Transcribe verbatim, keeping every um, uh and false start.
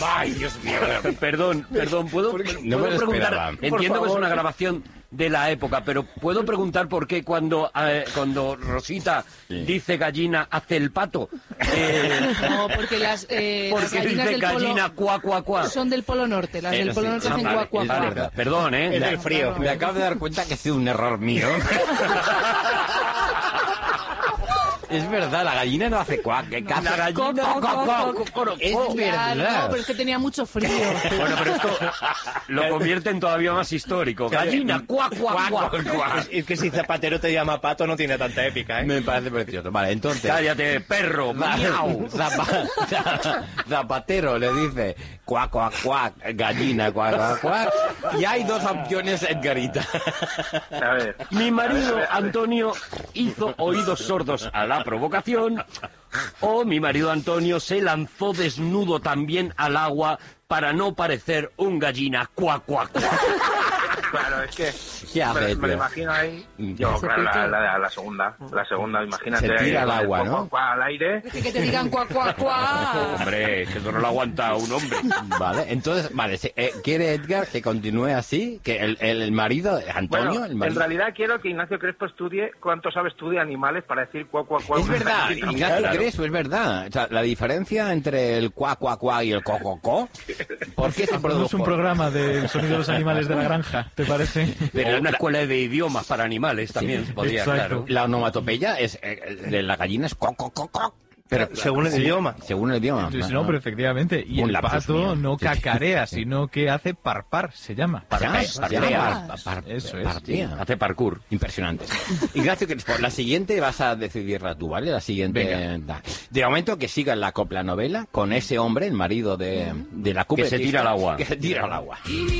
Ay, Dios mío. Perdón, perdón, ¿puedo, No ¿puedo me lo preguntar? esperaba. Entiendo que es una grabación de la época, pero ¿puedo preguntar por qué cuando, eh, cuando Rosita Sí. dice gallina hace el pato? Eh, No, porque las, eh, las porque gallinas dice del polo gallina cuá, cuá, cuá. son del Polo Norte. Las Eh, del Polo sí, Norte ah, hacen vale, guac, guac, es guac. verdad. Perdón, ¿eh? Es del frío. Me acabo de dar cuenta que ha sido un error mío. Es verdad, la gallina no hace cuac, que caza. La gallina... Co, co, co, co, co, co, Es co. Ya, no, verdad. pero es que tenía mucho frío. Bueno, pero esto lo convierte en todavía más histórico. Gallina, cuá, cuá, cuá. Es, es que si Zapatero te llama Pato no tiene tanta épica, ¿eh? Me parece precioso. Vale, entonces... Cállate, perro, miau. Zapa- Zapatero le dice cuac, cuac, cuac, gallina, cuac, cuac, cuac. Y hay dos opciones, Edgarita. A ver. Mi marido Antonio hizo oídos sordos a la provocación, o mi marido Antonio se lanzó desnudo también al agua para no parecer un gallina cuac, cuac, cuac. Claro, es que ¿Qué hace, me, me lo tío? imagino ahí. Yo, Se claro, la, pica. la, la segunda. La segunda, imagínate. Se tira ahí, al agua, con el ¿no? cuac, cuac, al aire. Que te digan cuac, cuac, cuac. Hombre, que eso no lo aguanta un hombre. Vale, entonces, vale, se- eh, ¿quiere Edgar que continúe así? Que el, el, el marido, Antonio, Bueno, el en marido... realidad quiero que Ignacio Crespo estudie cuánto sabe estudia animales para decir cuac, cuac, cuac. Es verdad, Claro. Ignacio Crespo, es verdad. O sea, la diferencia entre el cuac, cuac, cuac y el co-co-co, ¿por qué se Hacemos produjo? un programa del sonido de los animales de la granja, ¿te parece? Pero una escuela de idiomas para animales también se podría, exacto. claro. La onomatopeya es, eh, de la gallina es co-co-co-co. Pero Según el idioma. Según el idioma. Entonces, no, pero efectivamente. Y Un el lapsus mío. pato no cacarea, sino que hace parpar, se llama. Ya, Parpea, ya, parpea. par- par- Eso es. partía. Hace parkour. Impresionante. Ignacio Crespo, la siguiente vas a decidirla tú, ¿vale? La siguiente. Venga. De momento que siga la copla novela con ese hombre, el marido de, de la cúpula. Que se tira al agua. Que se tira al agua.